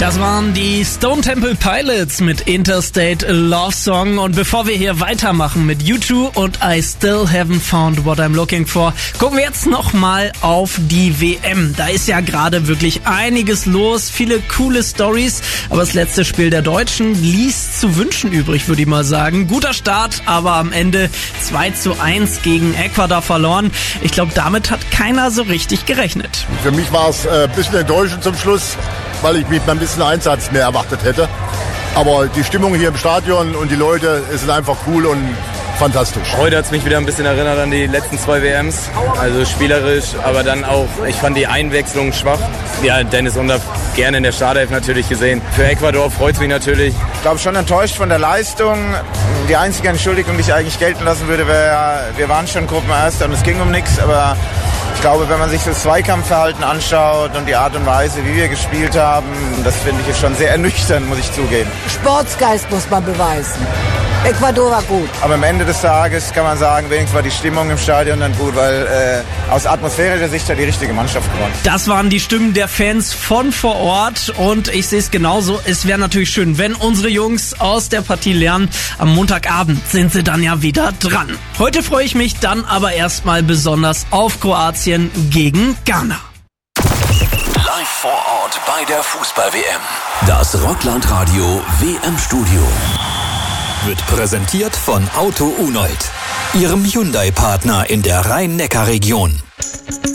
Das waren die Stone Temple Pilots mit Interstate Love Song. Und bevor wir hier weitermachen mit U2 und I Still Haven't Found What I'm Looking For, gucken wir jetzt nochmal auf die WM. Da ist ja gerade wirklich einiges los, viele coole Stories. Aber das letzte Spiel der Deutschen ließ zu wünschen übrig, würde ich mal sagen. Guter Start, aber am Ende 2:1 gegen Ecuador verloren. Ich glaube, damit hat keiner so richtig gerechnet. Für mich war es ein bisschen enttäuschend zum Schluss, weil ich mit ein bisschen Einsatz mehr erwartet hätte. Aber die Stimmung hier im Stadion und die Leute sind einfach cool und fantastisch. Heute hat es mich wieder ein bisschen erinnert an die letzten 2 WMs. Also spielerisch, aber dann auch, ich fand die Einwechslung schwach. Ja, Dennis Undaff gerne in der Startelf natürlich gesehen. Für Ecuador freut es mich natürlich. Ich glaube schon enttäuscht von der Leistung. Die einzige Entschuldigung, die ich eigentlich gelten lassen würde, wäre, wir waren schon Gruppenerster und es ging um nichts. Aber ich glaube, wenn man sich das Zweikampfverhalten anschaut und die Art und Weise, wie wir gespielt haben, das finde ich ist schon sehr ernüchternd, muss ich zugeben. Sportsgeist muss man beweisen. Ecuador war gut. Aber am Ende des Tages kann man sagen, wenigstens war die Stimmung im Stadion dann gut, weil aus atmosphärischer Sicht hat die richtige Mannschaft gewonnen. Das waren die Stimmen der Fans von vor Ort und ich sehe es genauso. Es wäre natürlich schön, wenn unsere Jungs aus der Partie lernen. Am Montagabend sind sie dann ja wieder dran. Heute freue ich mich dann aber erstmal besonders auf Kroatien gegen Ghana. Live vor Ort bei der Fußball-WM. Das Rockland-Radio WM-Studio wird präsentiert von Auto Unold, Ihrem Hyundai-Partner in der Rhein-Neckar-Region.